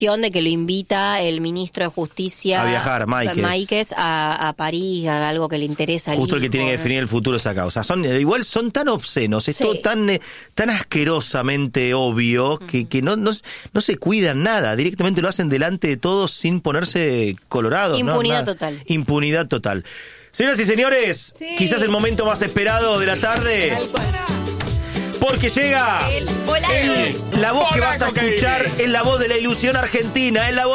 de que lo invita el ministro de Justicia a viajar, Máiquez a París, a algo que le interesa. Justo el que tiene que definir el futuro es acá. O sea, igual son tan obscenos, es todo tan asquerosamente obvio que no se cuidan nada. Directamente lo hacen delante de todos sin ponerse colorados. Impunidad total. Impunidad total. Señoras y señores, quizás el momento más esperado de la tarde. Porque llega El volador. la voz que vas a escuchar es la voz de la ilusión argentina, es la voz